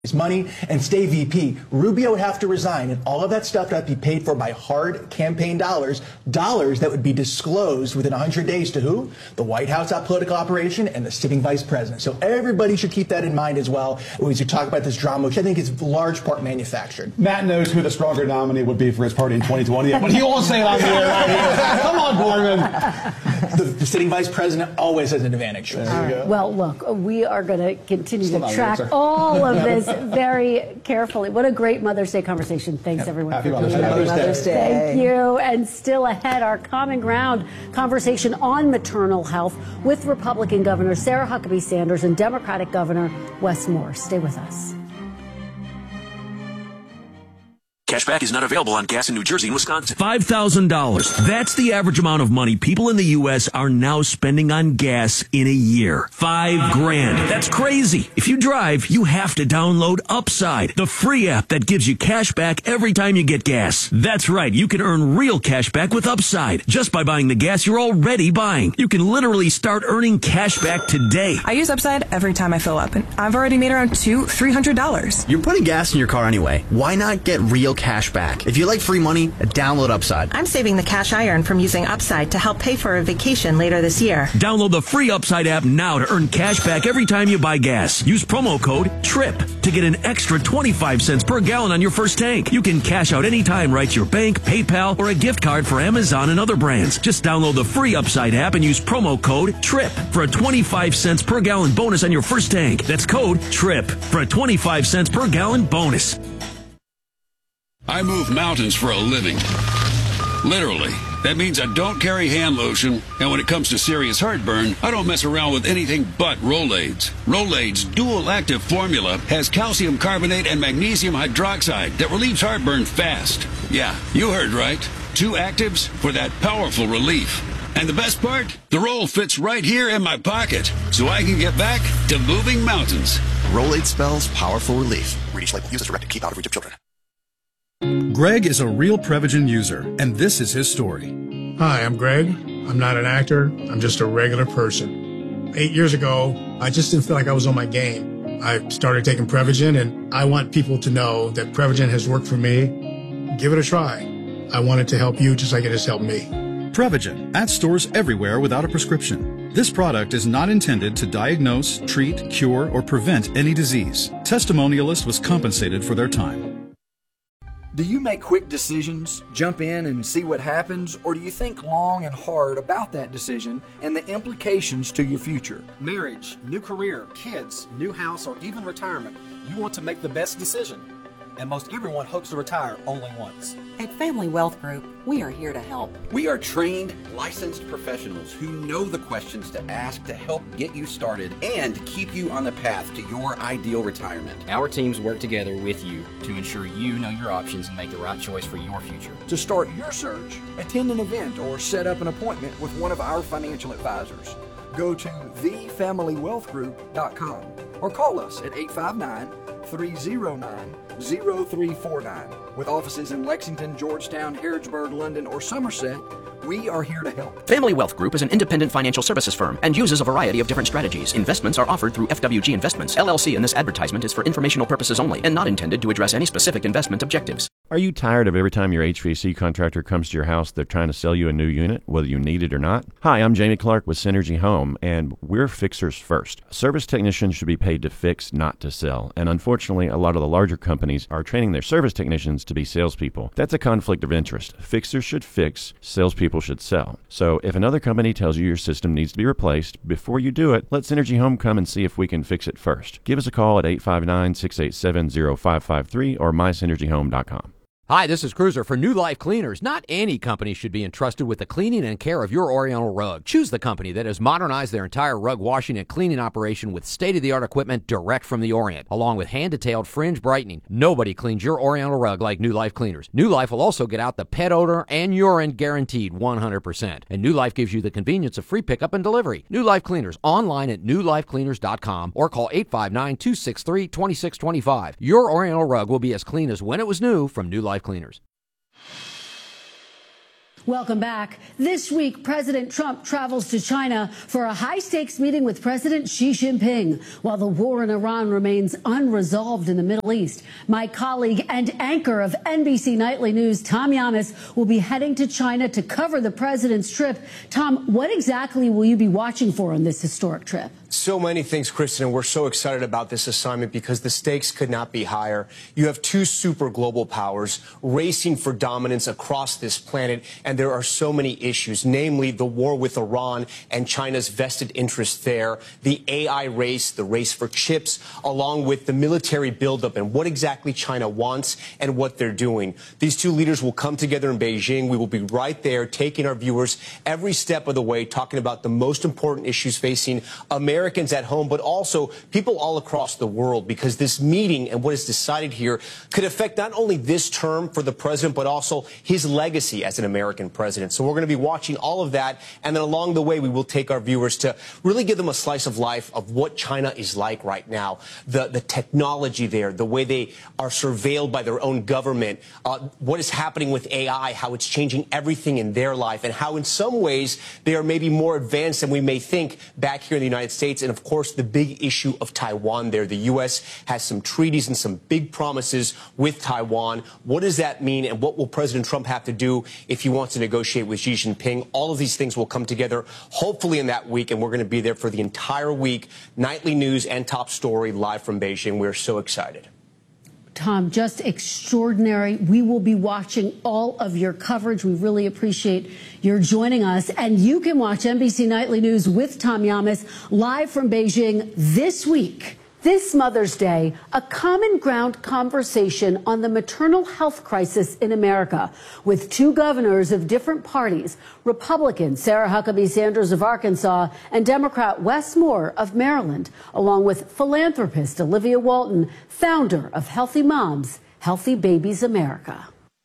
money and stay VP. Rubio would have to resign, and all of that stuff would have to be paid for by hard campaign dollars that would be disclosed within 100 days to who? The White House, that political operation, and the sitting vice president. So everybody should keep that in mind as well as you talk about this drama, which I think is in large part manufactured. Matt knows who the stronger nominee would be for his party in 2020, but he won't say it on the air right here. Come on, Gorman. The sitting vice president always has an advantage. Well, look, we are going to continue to track all of this very carefully. What a great Mother's Day conversation. Thanks, everyone. Happy for Mother's being Day. here. Mother's Day. Thank you. And still ahead, our Common Ground conversation on maternal health with Republican Governor Sarah Huckabee Sanders and Democratic Governor Wes Moore. Stay with us. Cashback is not available on gas in New Jersey and Wisconsin. $5,000. That's the average amount of money people in the U.S. are now spending on gas in a year. $5,000. That's crazy. If you drive, you have to download Upside, the free app that gives you cash back every time you get gas. That's right. You can earn real cash back with Upside just by buying the gas you're already buying. You can literally start earning cash back today. I use Upside every time I fill up, and I've already made around $200-$300. You're putting gas in your car anyway. Why not get real cash back? If you like free money, download Upside. I'm saving the cash I earn from using Upside to help pay for a vacation later this year. Download the free Upside app now to earn cash back every time you buy gas. Use promo code TRIP to get an extra 25 cents per gallon on your first tank. You can cash out anytime right to your bank, PayPal, or a gift card for Amazon and other brands. Just download the free Upside app and use promo code TRIP for a 25 cents per gallon bonus on your first tank. That's code TRIP for a 25 cents per gallon bonus. I move mountains for a living. Literally. That means I don't carry hand lotion, and when it comes to serious heartburn, I don't mess around with anything but Rolaids. Rolaids' dual-active formula has calcium carbonate and magnesium hydroxide that relieves heartburn fast. Yeah, you heard right. 2 actives for that powerful relief. And the best part? The roll fits right here in my pocket, so I can get back to moving mountains. Rolaids spells powerful relief. Read each label. Use as directed. Keep out of reach of children. Greg is a real Prevagen user, and this is his story. Hi, I'm Greg. I'm not an actor. I'm just a regular person. 8 years ago, I just didn't feel like I was on my game. I started taking Prevagen, and I want people to know that Prevagen has worked for me. Give it a try. I want it to help you just like it has helped me. Prevagen, at stores everywhere without a prescription. This product is not intended to diagnose, treat, cure, or prevent any disease. Testimonialist was compensated for their time. Do you make quick decisions, jump in and see what happens, or do you think long and hard about that decision and the implications to your future? Marriage, new career, kids, new house, or even retirement. You want to make the best decision. And most everyone hopes to retire only once. At Family Wealth Group, we are here to help. We are trained, licensed professionals who know the questions to ask to help get you started and keep you on the path to your ideal retirement. Our teams work together with you to ensure you know your options and make the right choice for your future. To start your search, attend an event or set up an appointment with one of our financial advisors. Go to thefamilywealthgroup.com or call us at 859-309-0349. With offices in Lexington, Georgetown, Harrodsburg, London, or Somerset, we are here to help. Family Wealth Group is an independent financial services firm and uses a variety of different strategies. Investments are offered through FWG Investments, LLC, and this advertisement is for informational purposes only and not intended to address any specific investment objectives. Are you tired of every time your HVAC contractor comes to your house, they're trying to sell you a new unit, whether you need it or not? Hi, I'm Jamie Clark with Synergy Home, and we're fixers first. Service technicians should be paid to fix, not to sell. And unfortunately, a lot of the larger companies are training their service technicians to be salespeople. That's a conflict of interest. Fixers should fix, salespeople should sell. So if another company tells you your system needs to be replaced, before you do it, let Synergy Home come and see if we can fix it first. Give us a call at 859-687-0553 or mysynergyhome.com. Hi, this is Cruiser for New Life Cleaners. Not any company should be entrusted with the cleaning and care of your Oriental rug. Choose the company that has modernized their entire rug washing and cleaning operation with state-of-the-art equipment direct from the Orient, along with hand-detailed fringe brightening. Nobody cleans your Oriental rug like New Life Cleaners. New Life will also get out the pet odor and urine guaranteed 100%. And New Life gives you the convenience of free pickup and delivery. New Life Cleaners, online at newlifecleaners.com or call 859-263-2625. Your Oriental rug will be as clean as when it was new from New Life Cleaners. Welcome back. This week, President Trump travels to China for a high-stakes meeting with President Xi Jinping, while the war in Iran remains unresolved in the Middle East. My colleague and anchor of NBC Nightly News, Tom Llamas, will be heading to China to cover the president's trip. Tom, what exactly will you be watching for on this historic trip? So many things, Kristen, and we're so excited about this assignment because the stakes could not be higher. You have two super global powers racing for dominance across this planet, and there are so many issues, namely the war with Iran and China's vested interest there, the AI race, the race for chips, along with the military buildup and what exactly China wants and what they're doing. These two leaders will come together in Beijing. We will be right there taking our viewers every step of the way, talking about the most important issues facing Americans at home, but also people all across the world, because this meeting and what is decided here could affect not only this term for the president, but also his legacy as an American president. So we're going to be watching all of that. And then along the way, we will take our viewers to really give them a slice of life of what China is like right now, the technology there, the way they are surveilled by their own government, what is happening with AI, how it's changing everything in their life, and how in some ways they are maybe more advanced than we may think back here in the United States. And of course, the big issue of Taiwan there. The U.S. has some treaties and some big promises with Taiwan. What does that mean? And what will President Trump have to do if he wants to negotiate with Xi Jinping? All of these things will come together hopefully in that week. And we're going to be there for the entire week. Nightly news and top story live from Beijing. We're so excited. Tom, just extraordinary. We will be watching all of your coverage. We really appreciate your joining us. And you can watch NBC Nightly News with Tom Llamas live from Beijing this week. This Mother's Day, a common ground conversation on the maternal health crisis in America with two governors of different parties, Republican Sarah Huckabee Sanders of Arkansas and Democrat Wes Moore of Maryland, along with philanthropist Olivia Walton, founder of Healthy Moms, Healthy Babies America.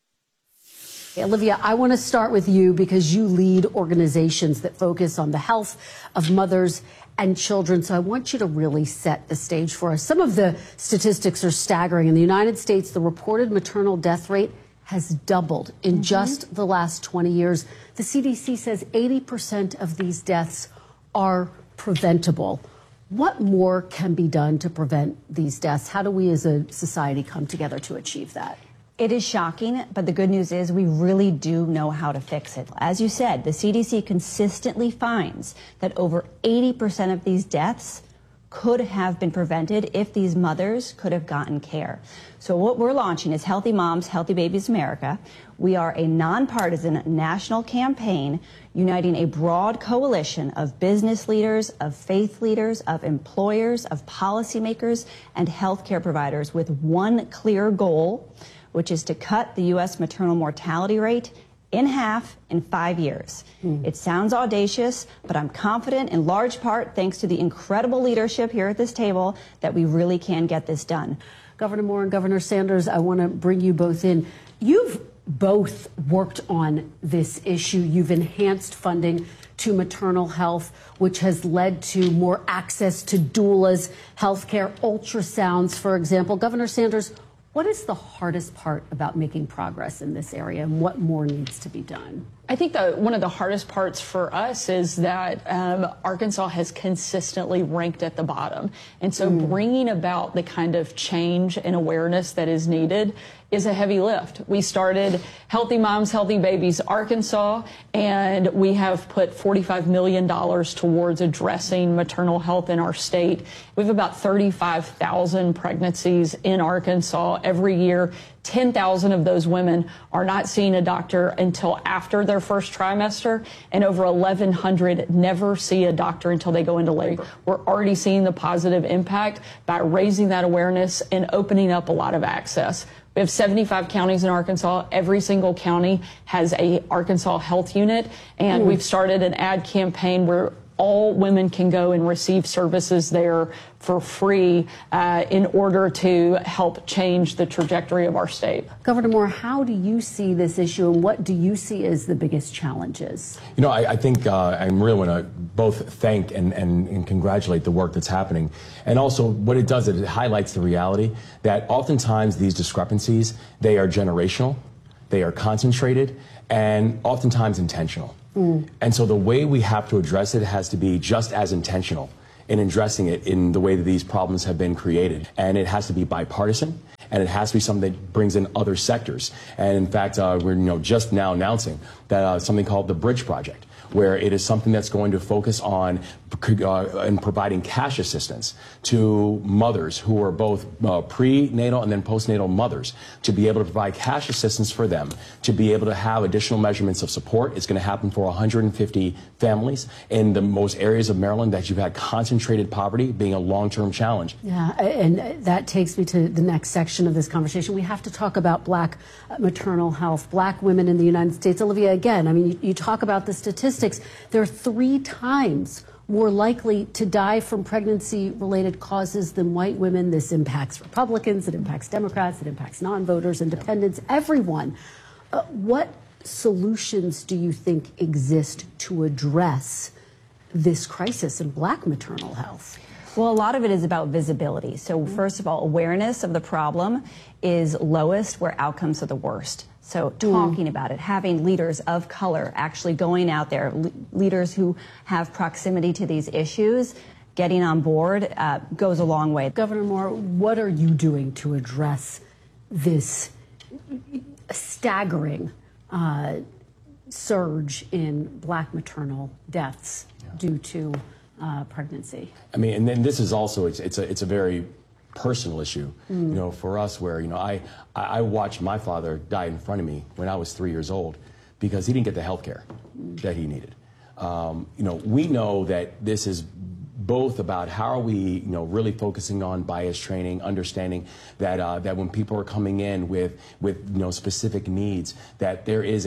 Olivia, I want to start with you because you lead organizations that focus on the health of mothers and children. So I want you to really set the stage for us. Some of the statistics are staggering. In the United States, the reported maternal death rate has doubled in just the last 20 years. The CDC says 80% of these deaths are preventable. What more can be done to prevent these deaths? How do we as a society come together to achieve that? It is shocking, but the good news is we really do know how to fix it. As you said, the CDC consistently finds that over 80% of these deaths could have been prevented if these mothers could have gotten care. So what we're launching is Healthy Moms, Healthy Babies America. We are a nonpartisan national campaign uniting a broad coalition of business leaders, of faith leaders, of employers, of policymakers, and healthcare providers with one clear goal, which is to cut the U.S. maternal mortality rate in half in 5 years. It sounds audacious, but I'm confident in large part thanks to the incredible leadership here at this table that we really can get this done. Governor Moore and Governor Sanders, I want to bring you both in. You've both worked on this issue. You've enhanced funding to maternal health, which has led to more access to doulas, healthcare, ultrasounds, for example. Governor Sanders, what is the hardest part about making progress in this area, and what more needs to be done? I think one of the hardest parts for us is that Arkansas has consistently ranked at the bottom. And so bringing about the kind of change and awareness that is needed is a heavy lift. We started Healthy Moms, Healthy Babies Arkansas, and we have put $45 million towards addressing maternal health in our state. We have about 35,000 pregnancies in Arkansas every year. 10,000 of those women are not seeing a doctor until after their first trimester, and over 1,100 never see a doctor until they go into labor. We're already seeing the positive impact by raising that awareness and opening up a lot of access. We have 75 counties in Arkansas. Every single county has a Arkansas Health Unit, and we've started an ad campaign where all women can go and receive services there for free in order to help change the trajectory of our state. Governor Moore, how do you see this issue, and what do you see as the biggest challenges? You know, I think I really want to both thank and congratulate the work that's happening. And also what it does is it highlights the reality that oftentimes these discrepancies, they are generational. they are concentrated, and oftentimes intentional. Mm. And so the way we have to address it has to be just as intentional in addressing it in the way that these problems have been created. And it has to be bipartisan, and it has to be something that brings in other sectors. And in fact, we're just now announcing that something called the Bridge Project, where it is something that's going to focus on and providing cash assistance to mothers who are both prenatal and then postnatal mothers, to be able to provide cash assistance for them, to be able to have additional measurements of support. It's going to happen for 150 families in the most areas of Maryland that you've had concentrated poverty being a long-term challenge. Yeah, and that takes me to the next section of this conversation. We have to talk about Black maternal health, Black women in the United States. Olivia, again, I mean, you talk about the statistics. They're 3 times more likely to die from pregnancy-related causes than white women. This impacts Republicans, it impacts Democrats, it impacts non-voters, independents, everyone. What solutions do you think exist to address this crisis in Black maternal health? Well, a lot of it is about visibility. So first of all, awareness of the problem is lowest where outcomes are the worst. So talking about it, having leaders of color actually going out there, leaders who have proximity to these issues, getting on board goes a long way. Governor Moore, what are you doing to address this staggering surge in Black maternal deaths due to pregnancy? I mean, and then this is also, it's a very personal issue, for us, where, I watched my father die in front of me when I was 3 years old because he didn't get the health care that he needed. We know that this is both about how are we, really focusing on bias training, understanding that that when people are coming in with specific needs, that there is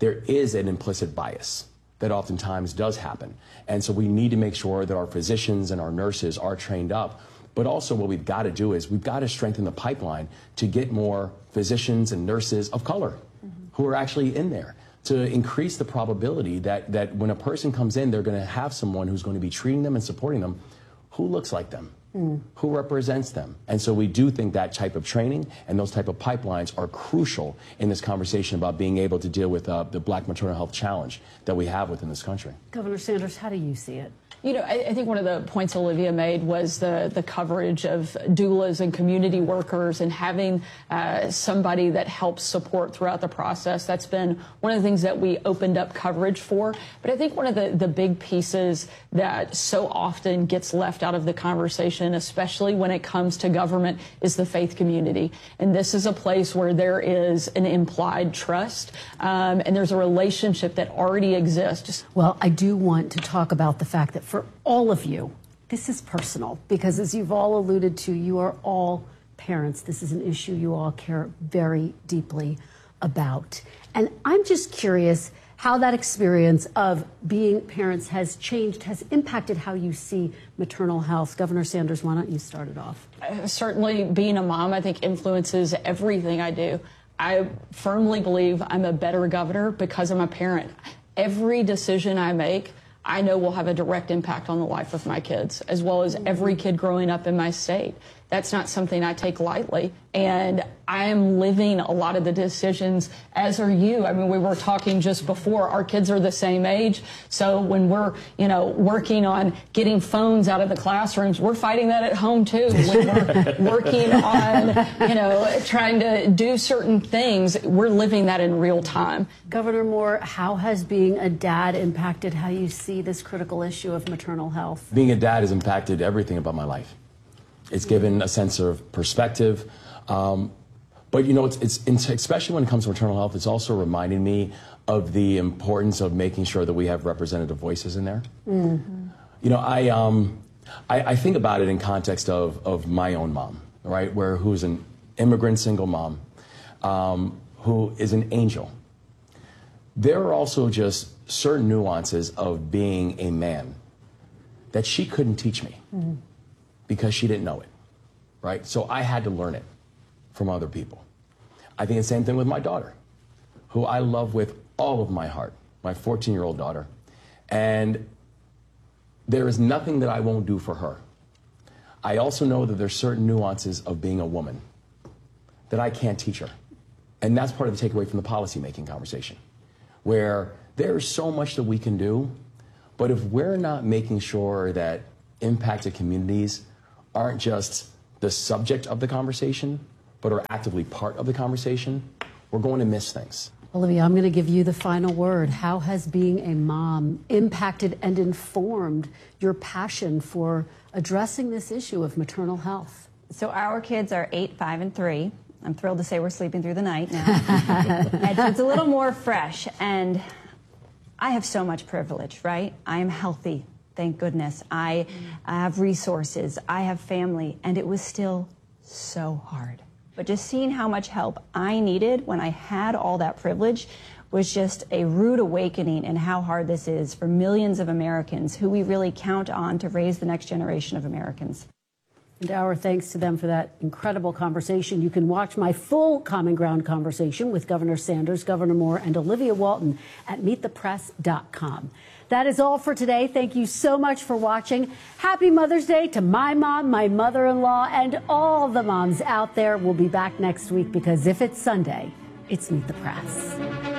an implicit bias that oftentimes does happen. And so we need to make sure that our physicians and our nurses are trained up. But also what we've got to do is we've got to strengthen the pipeline to get more physicians and nurses of color who are actually in there, to increase the probability that when a person comes in, they're going to have someone who's going to be treating them and supporting them who looks like them, who represents them. And so we do think that type of training and those type of pipelines are crucial in this conversation about being able to deal with the Black maternal health challenge that we have within this country. Governor Sanders, how do you see it? I think one of the points Olivia made was the coverage of doulas and community workers and having somebody that helps support throughout the process. That's been one of the things that we opened up coverage for. But I think one of the big pieces that so often gets left out of the conversation, especially when it comes to government, is the faith community. And this is a place where there is an implied trust and there's a relationship that already exists. Well, I do want to talk about the fact that for all of you, this is personal, because as you've all alluded to, you are all parents. This is an issue you all care very deeply about. And I'm just curious how that experience of being parents has changed, has impacted how you see maternal health. Governor Sanders, why don't you start it off? Certainly being a mom, I think, influences everything I do. I firmly believe I'm a better governor because I'm a parent. Every decision I make, I know will have a direct impact on the life of my kids, as well as every kid growing up in my state. That's not something I take lightly. And I am living a lot of the decisions, as are you. I mean, we were talking just before, our kids are the same age. So when we're, working on getting phones out of the classrooms, we're fighting that at home too. When we're working on, trying to do certain things, we're living that in real time. Governor Moore, how has being a dad impacted how you see this critical issue of maternal health? Being a dad has impacted everything about my life. It's given a sense of perspective. But, it's especially when it comes to maternal health, it's also reminding me of the importance of making sure that we have representative voices in there. Mm-hmm. I think about it in context of my own mom, right, who's an immigrant single mom, who is an angel. There are also just certain nuances of being a man that she couldn't teach me. Mm-hmm. Because she didn't know it, right? So I had to learn it from other people. I think the same thing with my daughter, who I love with all of my heart, my 14-year-old daughter. And there is nothing that I won't do for her. I also know that there's certain nuances of being a woman that I can't teach her. And that's part of the takeaway from the policy-making conversation, where there's so much that we can do, but if we're not making sure that impacted communities aren't just the subject of the conversation, but are actively part of the conversation, we're going to miss things. Olivia, I'm going to give you the final word. How has being a mom impacted and informed your passion for addressing this issue of maternal health? So our kids are 8, 5, and 3. I'm thrilled to say we're sleeping through the night now. And so it's a little more fresh. And I have so much privilege, right? I am healthy, thank goodness. I have resources. I have family. And it was still so hard. But just seeing how much help I needed when I had all that privilege was just a rude awakening in how hard this is for millions of Americans who we really count on to raise the next generation of Americans. And our thanks to them for that incredible conversation. You can watch my full Common Ground conversation with Governor Sanders, Governor Moore, and Olivia Walton at meetthepress.com. That is all for today. Thank you so much for watching. Happy Mother's Day to my mom, my mother-in-law, and all the moms out there. We'll be back next week because if it's Sunday, it's Meet the Press.